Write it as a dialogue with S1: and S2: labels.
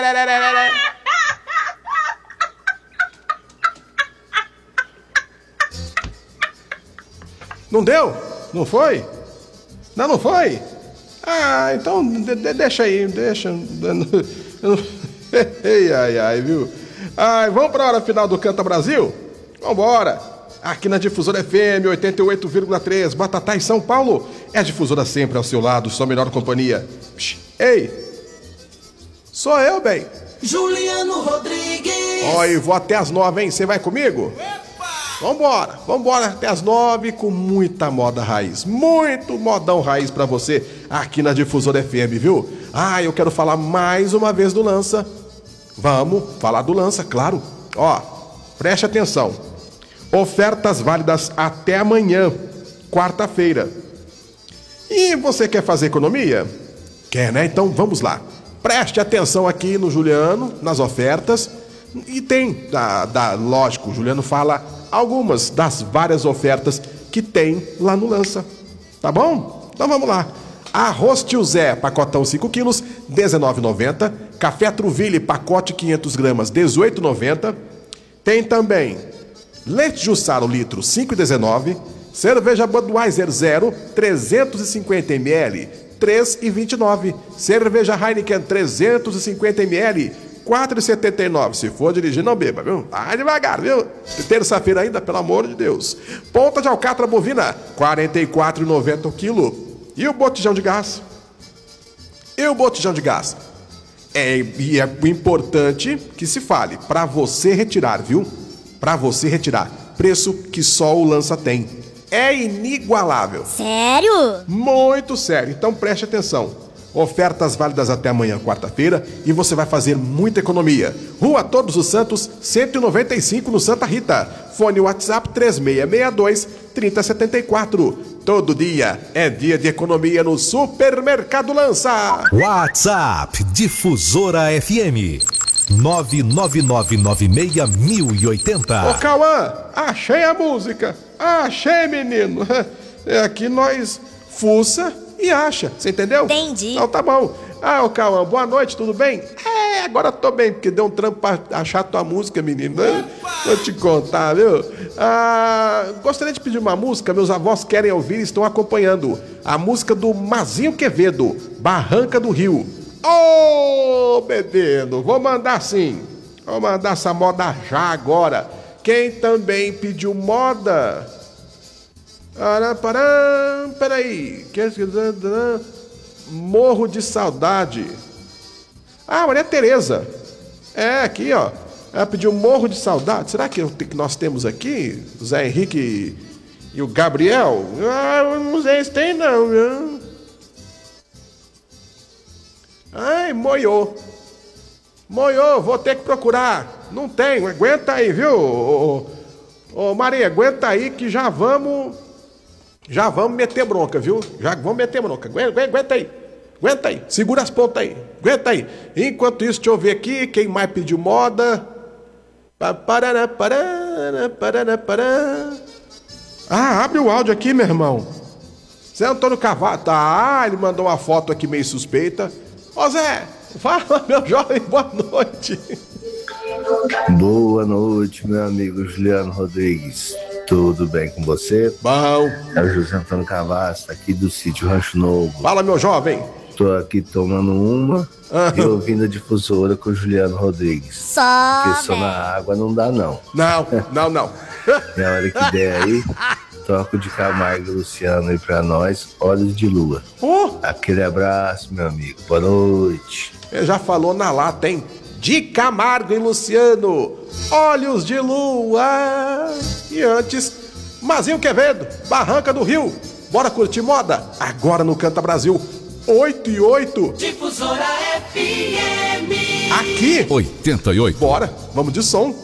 S1: Não deu? Não foi? Não foi? Ah, então deixa aí, deixa. Ai, viu? Ai, vamos pra hora final do Canta Brasil? Vambora! Aqui na Difusora FM 88,3, Batatais, São Paulo. É a Difusora sempre ao seu lado, sua melhor companhia. Psh, ei! Sou eu, bem.
S2: Juliano Rodrigues.
S1: Oi, vou até as 9, hein? Você vai comigo? Vambora até as 9 com muita moda raiz. Muito modão raiz pra você aqui na Difusora FM, viu? Ah, eu quero falar mais uma vez do Lança. Vamos falar do Lança, claro. Ó, preste atenção. Ofertas válidas até amanhã, quarta-feira. E você quer fazer economia? Quer, né? Então vamos lá. Preste atenção aqui no Juliano, nas ofertas. E tem, lógico, o Juliano fala algumas das várias ofertas que tem lá no Lança. Tá bom? Então vamos lá. Arroz Tio Zé, pacotão 5 quilos, R$19,90. Café Truville, pacote 500 gramas, R$18,90. Tem também leite Jussara, litro, R$5,19. Cerveja Budweiser Zero, 350 ml, R$3,29. Cerveja Heineken, 350 ml, R$4,79. Se for dirigir, não beba, viu? Vai devagar, viu? Terça-feira ainda, pelo amor de Deus. Ponta de alcatra bovina, R$44,90 o quilo. E o botijão de gás? E é importante que se fale, para você retirar, viu? Para você retirar. Preço que só o Lança tem. É inigualável.
S3: Sério?
S1: Muito sério. Então preste atenção. Ofertas válidas até amanhã, quarta-feira, e você vai fazer muita economia. Rua Todos os Santos, 195, no Santa Rita. Fone WhatsApp 3662-3074. Todo dia é dia de economia no Supermercado Lança.
S4: WhatsApp Difusora FM 999961080.
S1: Ô Cauã, achei a música. Achei, menino. É aqui nós fuça e acha, você entendeu?
S3: Entendi.
S1: Então tá bom. Ah, ô Cauã, boa noite, tudo bem? É, agora tô bem, porque deu um trampo pra achar tua música, menino. Vou te contar, viu? Gostaria de pedir uma música, meus avós querem ouvir e estão acompanhando. A música do Mazinho Quevedo, Barranca do Rio. Ô, menino, vou mandar sim. Vou mandar essa moda já agora. Quem também pediu moda? Peraí. Morro de Saudade. Ah, Maria Tereza. É, aqui, ó. Ela pediu Morro de Saudade. Será que nós temos aqui? O Zé Henrique e o Gabriel? Não sei se tem, não, viu? Ai, moiou, vou ter que procurar. Não tem, aguenta aí, viu? Ô Maria, aguenta aí que já vamos meter bronca, viu? Já vamos meter bronca. Aguenta aí. Segura as pontas aí. Aguenta aí. Enquanto isso, deixa eu ver aqui quem mais pediu moda. Ah, abre o áudio aqui, meu irmão. Zé Antônio Carvalho. Tá, ele mandou uma foto aqui meio suspeita. Ô Zé, fala, meu jovem, boa noite.
S5: Boa noite, meu amigo Juliano Rodrigues. Tudo bem com você?
S1: Bom.
S5: É o José Antônio Cavasta, aqui do sítio Rancho Novo.
S1: Fala, meu jovem.
S5: Tô aqui tomando uma e ouvindo a Difusora com o Juliano Rodrigues.
S3: Só,
S5: porque só na água não dá, não.
S1: Não.
S5: Na hora que der aí, toco de Camargo e Luciano aí pra nós, Olhos de Lua. Aquele abraço, meu amigo. Boa noite.
S1: Ele já falou na lata, hein? De Camargo e Luciano, Olhos de Lua. E antes, Mazinho Quevedo, Barranca do Rio. Bora curtir moda? Agora no Canta Brasil, 8 e 8.
S2: Difusora FM.
S1: Aqui.
S4: 88.
S1: Bora, vamos de som.